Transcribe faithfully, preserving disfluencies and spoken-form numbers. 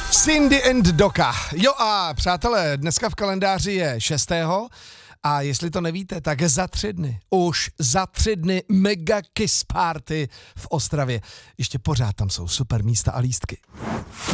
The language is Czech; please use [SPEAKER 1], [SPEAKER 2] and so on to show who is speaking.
[SPEAKER 1] Cindy and Doka. Jo a přátelé, dneska v kalendáři je šestého a jestli to nevíte, tak za tři dny, už za tři dny mega kiss party v Ostravě. Ještě pořád tam jsou super místa a lístky.